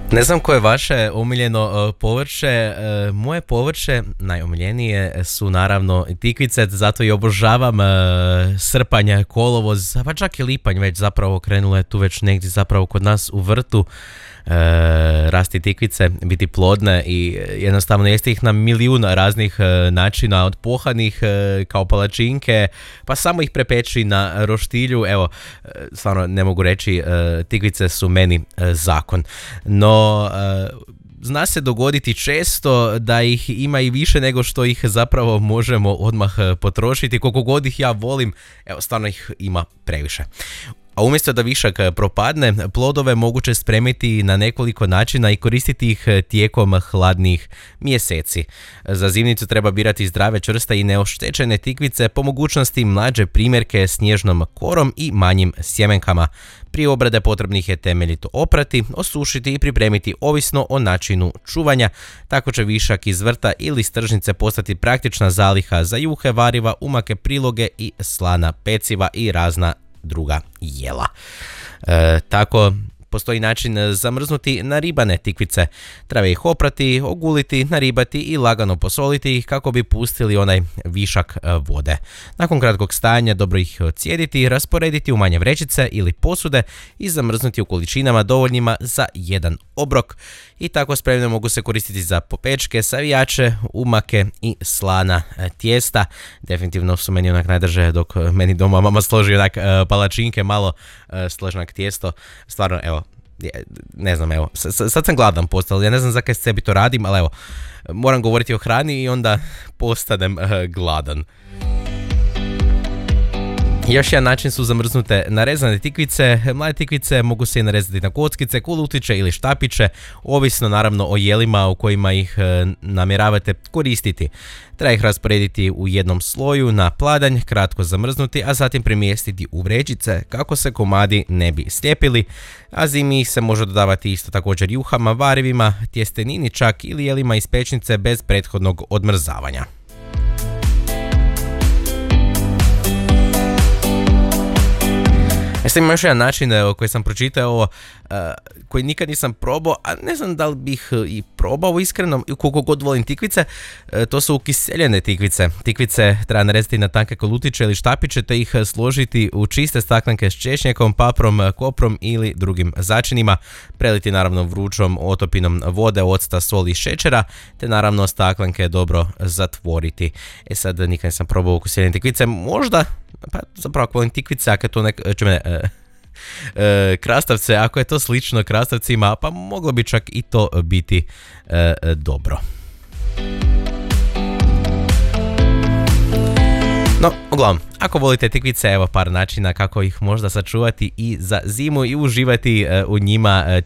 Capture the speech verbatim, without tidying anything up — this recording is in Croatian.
Ne znam koje je vaše omiljeno uh, povrće. Uh, moje povrće najomiljenije su naravno tikvice, zato i obožavam uh, srpanj, kolovoz, pa čak i lipanj već zapravo krenulo je tu već negdje zapravo kod nas u vrtu. Uh, rasti tikvice, biti plodne i jednostavno jesti ih na milijun raznih uh, načina, od pohanih uh, kao palačinke, pa samo ih prepeći na roštilju. Evo, uh, stvarno ne mogu reći, uh, tikvice su meni uh, zakon. No, uh, zna se dogoditi često da ih ima i više nego što ih zapravo možemo odmah potrošiti. Koliko god ih ja volim, evo, stvarno ih ima previše. A umjesto da višak propadne, plodove moguće spremiti na nekoliko načina i koristiti ih tijekom hladnih mjeseci. Za zimnicu treba birati zdrave, čvrste i neoštećene tikvice, po mogućnosti mlađe primjerke s nježnom korom i manjim sjemenkama. Prije obrade potrebnih je temeljito oprati, osušiti i pripremiti ovisno o načinu čuvanja. Tako će višak iz vrta ili s tržnice postati praktična zaliha za juhe, variva, umake, priloge i slana peciva i razna druga jela. E, tako postoji način zamrznuti naribane tikvice. Treba ih oprati, oguliti, naribati i lagano posoliti ih kako bi pustili onaj višak vode. Nakon kratkog stajanja dobro ih ocijediti, rasporediti u manje vrećice ili posude i zamrznuti u količinama dovoljnima za jedan obrok. I tako spremne mogu se koristiti za popečke, savijače, umake i slana tijesta. Definitivno su meni onak najdrže dok meni doma mama složi onak palačinke, malo složenak tijesto. Stvarno, evo, ne znam, evo, sad sam gladan postao, ja ne znam za kaj sebi to radim, ali evo, moram govoriti o hrani i onda postanem gladan. Još jedan način su zamrznute narezane tikvice. Mlade tikvice mogu se i narezati na kockice, kulutiće ili štapiće, ovisno naravno o jelima u kojima ih e, namjeravate koristiti. Treba ih rasporediti u jednom sloju na pladanj, kratko zamrznuti, a zatim premjestiti u vrećice kako se komadi ne bi slijepili, a zimi se može dodavati isto također juhama, varivima, tjestenini čak ili jelima iz pečnice bez prethodnog odmrzavanja. Jeste ima još jedan način koji sam pročitao, koji nikad nisam probao, a ne znam da li bih i probao iskreno, koliko god volim tikvice. To su kiseljene tikvice. Tikvice treba narezati na tanke kolutiće ili štapiće te ih složiti u čiste staklenke s češnjekom, paprom, koprom ili drugim začinima. Preliti naravno vrućom otopinom vode, octa, soli i šećera, te naravno staklenke dobro zatvoriti. E sad nikad nisam probao kiseljene tikvice, možda, pa zapravo ako volim tikvice, ako je to nek... Čeme, e, e, krastavce, ako je to slično krastavcima, pa moglo bi čak i to biti e, dobro. No, uglavnom, ako volite tikvice, evo par načina kako ih možda sačuvati i za zimu i uživati u njima